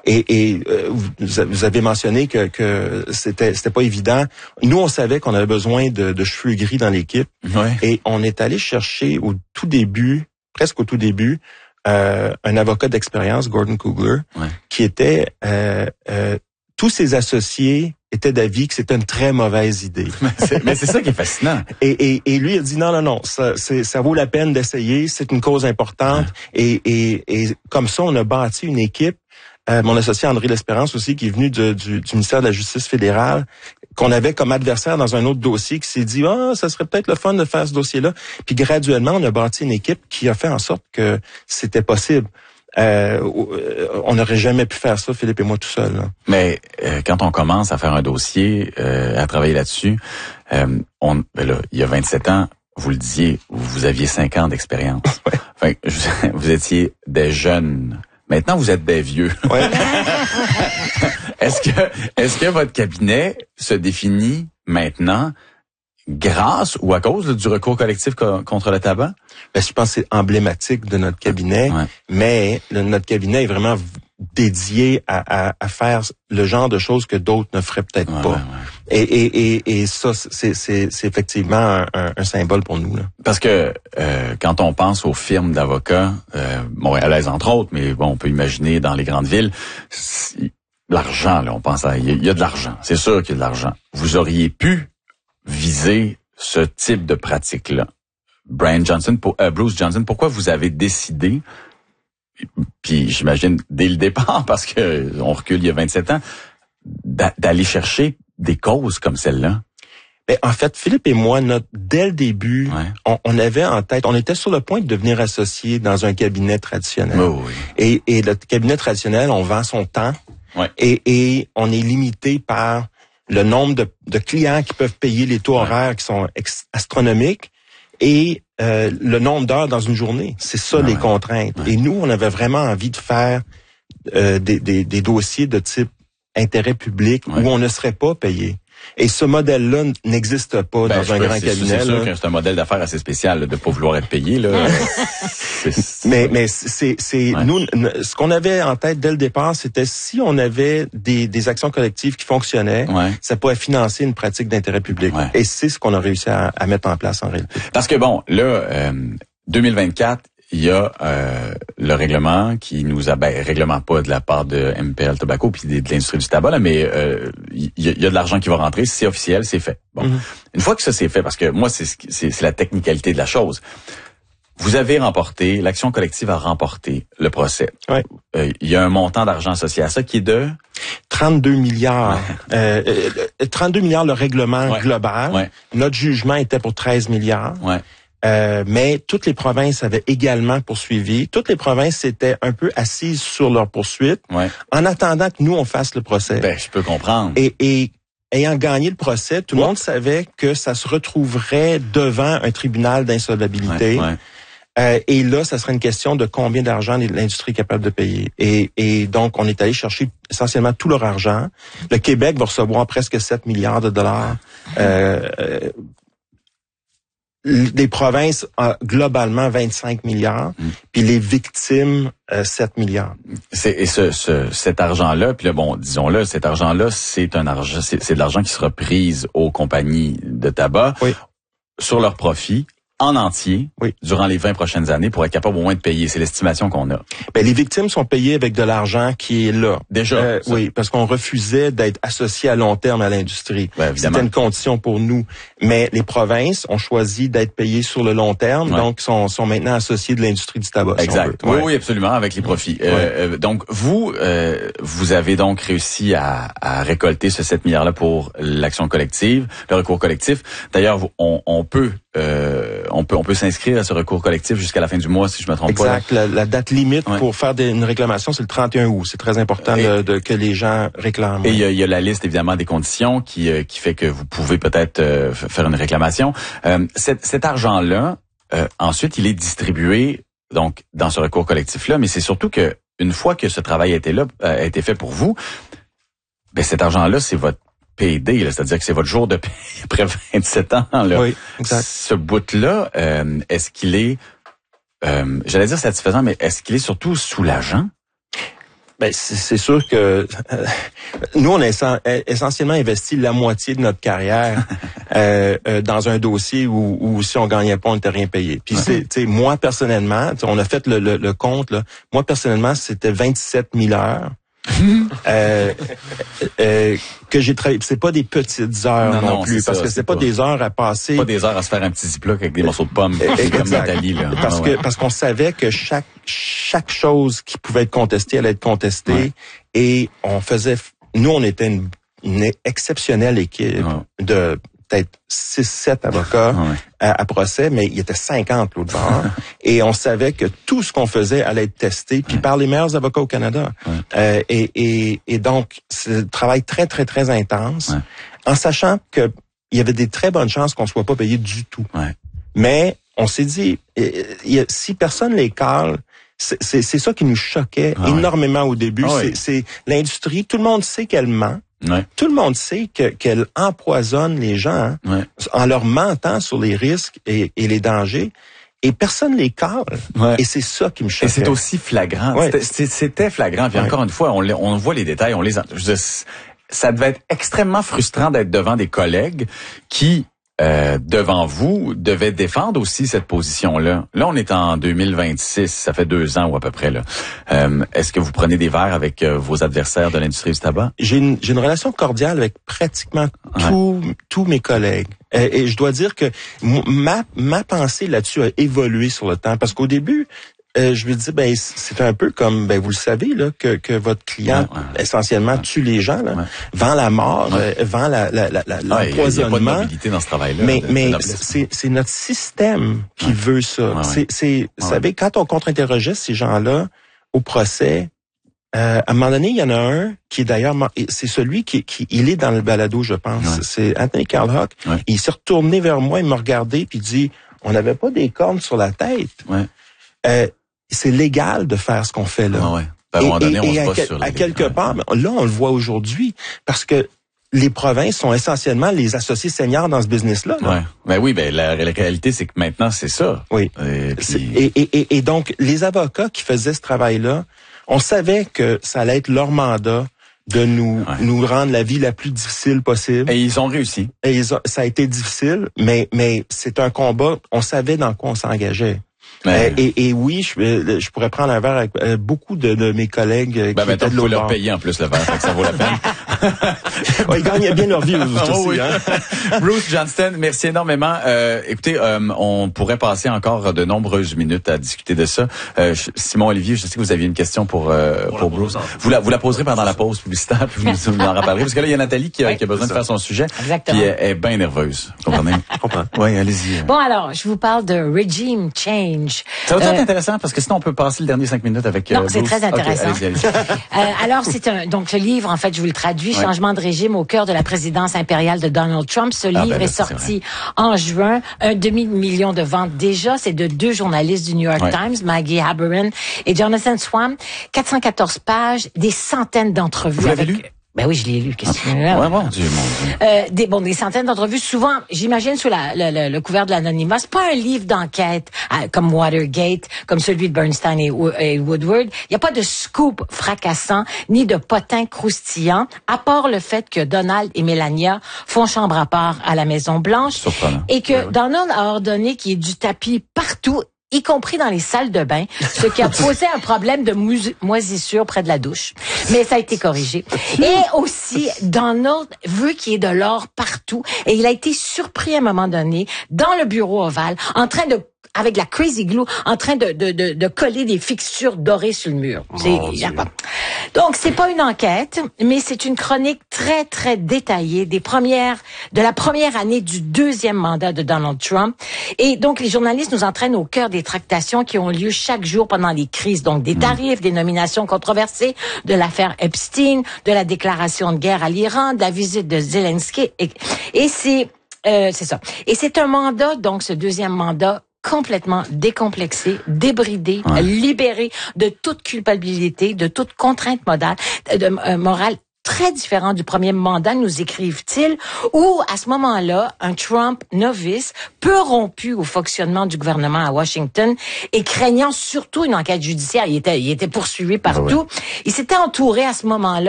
Vous avez mentionné que c'était pas évident. Nous, on savait qu'on avait besoin de cheveux gris dans l'équipe. Ouais. Et on est allé chercher presque au tout début, un avocat d'expérience, Gordon Kugler, qui était tous ses associés étaient d'avis que c'était une très mauvaise idée. Mais c'est ça qui est fascinant. Et lui, il a dit non, ça vaut la peine d'essayer, c'est une cause importante. Et comme ça, on a bâti une équipe. Mon associé André L'Espérance aussi, qui est venu du ministère de la Justice fédérale, qu'on avait comme adversaire dans un autre dossier, qui s'est dit ça serait peut-être le fun de faire ce dossier-là. Puis graduellement, on a bâti une équipe qui a fait en sorte que c'était possible. On n'aurait jamais pu faire ça, Philippe et moi, tout seul. Là. Mais quand on commence à faire un dossier, à travailler là-dessus, il y a 27 ans, vous le disiez, vous aviez 5 ans d'expérience. Ouais. Enfin, vous étiez des jeunes. Maintenant, vous êtes des vieux. Ouais. Est-ce que votre cabinet se définit maintenant grâce ou à cause du recours collectif contre le tabac? Ben, je pense que c'est emblématique de notre cabinet, mais notre cabinet est vraiment dédié à faire le genre de choses que d'autres ne feraient peut-être pas. Et ça, c'est effectivement un symbole pour nous. Là. Parce que quand on pense aux firmes d'avocats, montréalaises entre autres, mais bon, on peut imaginer dans les grandes villes, l'argent, là, on pense il y a de l'argent. C'est sûr qu'il y a de l'argent. Vous auriez pu viser ce type de pratique-là. Bruce Johnson, pourquoi vous avez décidé, puis j'imagine dès le départ, parce que on recule il y a 27 ans, d'aller chercher des causes comme celle-là? Ben, en fait, Philippe et moi, dès le début, on avait en tête, on était sur le point de devenir associés dans un cabinet traditionnel. Oh, oui. Et le cabinet traditionnel, on vend son temps et on est limité par le nombre de clients qui peuvent payer les taux horaires qui sont astronomiques et le nombre d'heures dans une journée. C'est ça les contraintes. Et nous, on avait vraiment envie de faire des dossiers de type intérêt public où on ne serait pas payé. Et ce modèle-là n'existe pas dans un grand cabinet. C'est sûr que c'est un modèle d'affaires assez spécial de pas vouloir être payé. Là. Mais c'est nous, ce qu'on avait en tête dès le départ, c'était si on avait des actions collectives qui fonctionnaient, ça pourrait financer une pratique d'intérêt public. Et c'est ce qu'on a réussi à mettre en place en réalité. Parce que bon, là, 2024, il y a le règlement qui nous a, règlement pas de la part de MPL Tobacco puis de l'industrie du tabac, là, mais il y a de l'argent qui va rentrer, c'est officiel, c'est fait. Bon, une fois que ça c'est fait, parce que moi c'est la technicalité de la chose. Vous avez remporté, l'action collective a remporté le procès. Il y a un montant d'argent associé à ça qui est de 32 milliards. 32 milliards le règlement global. Notre jugement était pour 13 milliards. Mais toutes les provinces avaient également poursuivi. Toutes les provinces étaient un peu assises sur leur poursuite en attendant que nous, on fasse le procès. Ben, je peux comprendre. Et ayant gagné le procès, tout le monde savait que ça se retrouverait devant un tribunal d'insolvabilité. Et là, ça serait une question de combien d'argent l'industrie est capable de payer. Et donc, on est allé chercher essentiellement tout leur argent. Le Québec va recevoir presque 7 milliards de dollars. Les provinces, globalement, 25 milliards, puis les victimes, 7 milliards. Cet argent-là, puis là, bon, disons-le, cet argent-là, c'est de l'argent qui sera pris aux compagnies de tabac sur leur profit en entier durant les 20 prochaines années pour être capable au moins de payer. C'est l'estimation qu'on a. Ben, les victimes sont payées avec de l'argent qui est là. Déjà. Oui, parce qu'on refusait d'être associés à long terme à l'industrie. C'était une condition pour nous. Mais les provinces ont choisi d'être payées sur le long terme, donc sont maintenant associées de l'industrie du tabac. Exact. Si on veut. Oui, absolument, avec les profits. Donc, vous avez donc réussi à récolter ce 7 milliards-là pour l'action collective, le recours collectif. D'ailleurs, on peut s'inscrire à ce recours collectif jusqu'à la fin du mois, si je me trompe pas. Exact. La date limite pour faire une réclamation, c'est le 31 août. C'est très important que les gens réclament. Et il y a la liste, évidemment, des conditions qui fait que vous pouvez peut-être faire une réclamation. Cet argent-là, ensuite, il est distribué donc dans ce recours collectif-là, mais c'est surtout que une fois que ce travail a été fait pour vous, ben cet argent-là, c'est votre PD, c'est-à-dire que c'est votre jour de paye après 27 ans. Là. Oui, exact. Ce bout-là, est-ce qu'il est, j'allais dire satisfaisant, mais est-ce qu'il est surtout soulageant? Ben c'est sûr que nous on a essentiellement investi la moitié de notre carrière dans un dossier où si on gagnait pas on n'était rien payé. Puis c'est moi personnellement, on a fait le compte là. Moi personnellement c'était 27 000 heures. Que j'ai travaillé, c'est pas des petites heures non plus, parce que c'est pas des heures à passer. Pas des heures à se faire un petit ziploc avec des morceaux de pommes, comme Nathalie, là. Parce qu'on savait que chaque chose qui pouvait être contestée allait être contestée, et nous on était une exceptionnelle équipe de peut-être 6-7 avocats à procès, mais il y était 50 l'autre bord. Et on savait que tout ce qu'on faisait allait être testé, puis par les meilleurs avocats au Canada. Et donc, c'est un travail très, très, très intense, en sachant que il y avait des très bonnes chances qu'on soit pas payé du tout. Mais on s'est dit, si personne les cale, c'est ça qui nous choquait énormément au début. C'est l'industrie, tout le monde sait qu'elle ment. Tout le monde sait qu'elle empoisonne les gens en leur mentant sur les risques et les dangers, et personne les cale. Et c'est ça qui me choquait. Et c'est aussi flagrant. C'était flagrant. Puis encore une fois, on voit les détails, ça devait être extrêmement frustrant d'être devant des collègues qui devant vous, devait défendre aussi cette position-là. Là, on est en 2026, ça fait 2 ans ou à peu près. Là. Est-ce que vous prenez des verres avec vos adversaires de l'industrie du tabac? J'ai une relation cordiale avec pratiquement tous mes collègues. Et je dois dire que ma pensée là-dessus a évolué sur le temps. Parce qu'au début, je me dis, c'est un peu comme, vous le savez, là, que votre client, essentiellement, tue les gens, là, vend la mort, vend l'empoisonnement. Il n'y a pas de mobilité dans ce travail-là. Mais c'est notre système qui veut ça. Vous savez, quand on contre-interrogeait ces gens-là au procès, à un moment donné, il y en a un qui est d'ailleurs, c'est celui il est dans le balado, je pense. C'est Anthony Carlhock. Il s'est retourné vers moi, il m'a regardé, puis il dit, on n'avait pas des cornes sur la tête. C'est légal de faire ce qu'on fait là. À un moment donné, on se base sur à quelque part, là, on le voit aujourd'hui, parce que les provinces sont essentiellement les associés seniors dans ce business-là. La réalité, c'est que maintenant, c'est ça. Et donc, les avocats qui faisaient ce travail-là, on savait que ça allait être leur mandat de nous rendre la vie la plus difficile possible. Et ils ont réussi. Ça a été difficile, mais c'est un combat. On savait dans quoi on s'engageait. Et oui, je pourrais prendre un verre avec beaucoup de mes collègues qui étaient de l'autre bord. Faut leur payer en plus le verre, ça vaut la peine. Ils gagnent bien leur vie aussi. Bruce Johnston, merci énormément. Écoutez, on pourrait passer encore de nombreuses minutes à discuter de ça. Simon Olivier, je sais que vous aviez une question pour Bruce. Vous la poserez pendant la pause publicitaire, puis vous nous en rappellerez. Parce que là, il y a Nathalie qui a besoin de faire son sujet. Exactement. Puis elle est bien nerveuse. Vous comprenez? Je comprends. Oui, allez-y. Bon, alors, je vous parle de Regime Change. Ça va être intéressant parce que sinon on peut passer le dernier 5 minutes avec Non, c'est très intéressant. Okay, allez-y. Alors, donc le livre, en fait, je vous le traduis, Changement de régime au cœur de la présidence impériale de Donald Trump. Ce livre est sorti en juin, 1,5 million de ventes déjà. C'est de 2 journalistes du New York Times, Maggie Haberman et Jonathan Swan. 414 pages, des centaines d'entrevues. Vous l'avez lu? Ben oui, je l'ai lu. Qu'est-ce que tu veux? Mon Dieu. Des centaines d'entrevues, souvent, j'imagine, sous le couvert de l'anonymat. C'est pas un livre d'enquête comme Watergate, comme celui de Bernstein et Woodward. Il n'y a pas de scoop fracassant, ni de potin croustillant, à part le fait que Donald et Melania font chambre à part à la Maison-Blanche. Surprenant. Et que Donald a ordonné qu'il y ait du tapis partout, y compris dans les salles de bain, ce qui a posé un problème de moisissure près de la douche. Mais ça a été corrigé. Et aussi, Donald veut qu'il y ait de l'or partout. Et il a été surpris à un moment donné, dans le bureau ovale, en train de avec la crazy glue, en train de coller des fixtures dorées sur le mur. Donc, c'est pas une enquête, mais c'est une chronique très, très détaillée de la première année du 2e mandat de Donald Trump. Et donc, les journalistes nous entraînent au cœur des tractations qui ont lieu chaque jour pendant les crises. Donc, des tarifs, des nominations controversées, de l'affaire Epstein, de la déclaration de guerre à l'Iran, de la visite de Zelensky. Et c'est ça. Et c'est un mandat, donc, ce 2e mandat, complètement décomplexé, débridé, libéré de toute culpabilité, de toute contrainte morale, très différent du premier mandat, nous écrivent-ils, où, à ce moment-là, un Trump novice, peu rompu au fonctionnement du gouvernement à Washington et craignant surtout une enquête judiciaire, il était poursuivi partout, il s'était entouré à ce moment-là